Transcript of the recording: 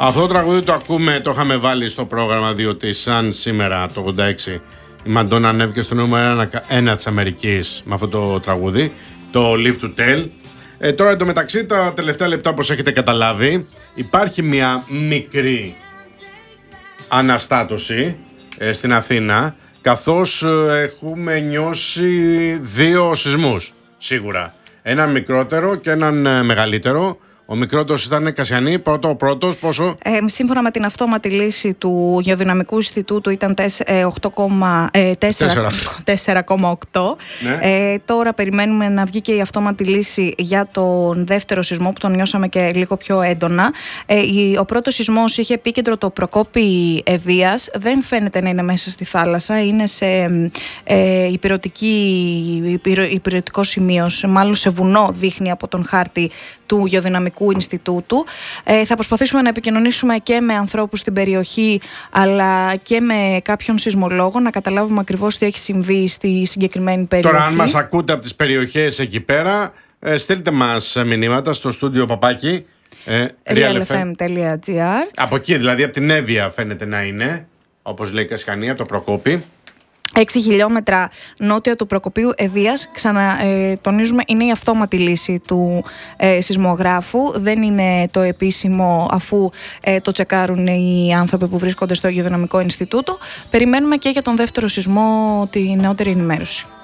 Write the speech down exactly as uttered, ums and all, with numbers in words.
Αυτό το τραγούδι το ακούμε, το είχαμε βάλει στο πρόγραμμα, διότι σαν σήμερα το ογδόντα έξι η Μαντόνα ανέβηκε στο νούμερο ένα της Αμερικής με αυτό το τραγούδι, το Live to Tell. Ε, τώρα εντωμεταξύ τα τελευταία λεπτά, όπως έχετε καταλάβει, υπάρχει μια μικρή αναστάτωση ε, στην Αθήνα, καθώς ε, έχουμε νιώσει δύο σεισμούς σίγουρα. Έναν μικρότερο και έναν ε, μεγαλύτερο. Ο μικρότερος ήταν Κασιανή, πρώτο, ο πρώτος πόσο? Ε, σύμφωνα με την αυτόματη λύση του Γεωδυναμικού Ινστιτούτου ήταν τέσσερα κόμμα οκτώ. Ναι. Ε, τώρα περιμένουμε να βγει και η αυτόματη λύση για τον δεύτερο σεισμό που τον νιώσαμε και λίγο πιο έντονα. Ε, ο πρώτος σεισμός είχε επίκεντρο το Προκόπη Ευβοίας. Δεν φαίνεται να είναι μέσα στη θάλασσα. Είναι σε ε, υπηρετικό σημείο, μάλλον σε βουνό δείχνει από τον χάρτη του Γεωδυναμικού Ινστιτούτου. Ε, θα προσπαθήσουμε να επικοινωνήσουμε και με ανθρώπους στην περιοχή, αλλά και με κάποιον σεισμολόγο, να καταλάβουμε ακριβώς τι έχει συμβεί στη συγκεκριμένη περιοχή. Τώρα, αν μας ακούτε από τις περιοχές εκεί πέρα, ε, στείλτε μας μηνύματα στο στούντιο παπάκι ε, real f m τελεία g r. Από εκεί, δηλαδή από την Εύβοια φαίνεται να είναι, όπως λέει η Κασιανή, από το Προκόπη. έξι χιλιόμετρα νότια του Προκοπίου Ευβοίας, ξανατονίζουμε, ε, είναι η αυτόματη λύση του ε, σεισμογράφου. Δεν είναι το επίσημο, αφού ε, το τσεκάρουν οι άνθρωποι που βρίσκονται στο Γεωδυναμικό Ινστιτούτο. Περιμένουμε και για τον δεύτερο σεισμό τη νεότερη ενημέρωση.